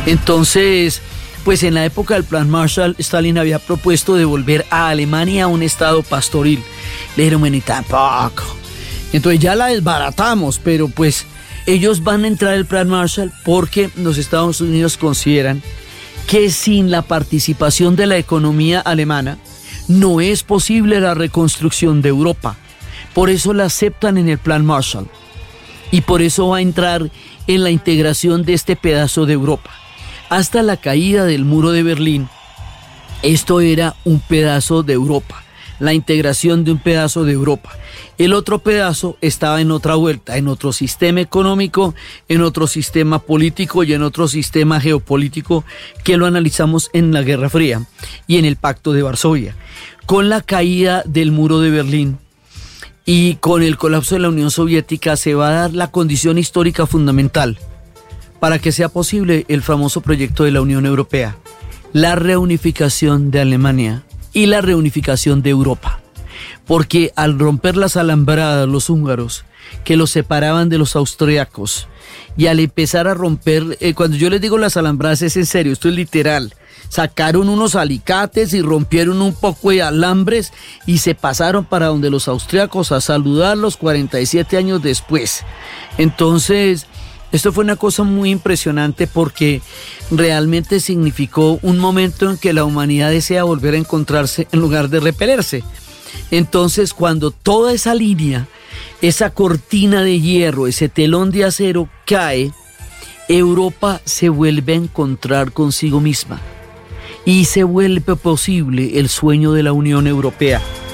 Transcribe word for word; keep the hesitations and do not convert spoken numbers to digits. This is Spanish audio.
Entonces, pues en la época del Plan Marshall, Stalin había propuesto devolver a Alemania a un estado pastoril. Le dijeron, bueno, y tampoco. Entonces ya la desbaratamos, pero pues ellos van a entrar al Plan Marshall porque los Estados Unidos consideran que sin la participación de la economía alemana no es posible la reconstrucción de Europa. Por eso la aceptan en el Plan Marshall y por eso va a entrar en la integración de este pedazo de Europa. Hasta la caída del muro de Berlín, esto era un pedazo de Europa, la integración de un pedazo de Europa. El otro pedazo estaba en otra vuelta, en otro sistema económico, en otro sistema político y en otro sistema geopolítico que lo analizamos en la Guerra Fría y en el Pacto de Varsovia. Con la caída del muro de Berlín y con el colapso de la Unión Soviética se va a dar la condición histórica fundamental para que sea posible el famoso proyecto de la Unión Europea, la reunificación de Alemania y la reunificación de Europa. Porque al romper las alambradas los húngaros, que los separaban de los austriacos, y al empezar a romper, eh, cuando yo les digo las alambradas es en serio, esto es literal, sacaron unos alicates y rompieron un poco de alambres y se pasaron para donde los austriacos a saludarlos cuarenta y siete años después. Entonces, esto fue una cosa muy impresionante porque realmente significó un momento en que la humanidad desea volver a encontrarse en lugar de repelerse. Entonces, cuando toda esa línea, esa cortina de hierro, ese telón de acero cae, Europa se vuelve a encontrar consigo misma y se vuelve posible el sueño de la Unión Europea.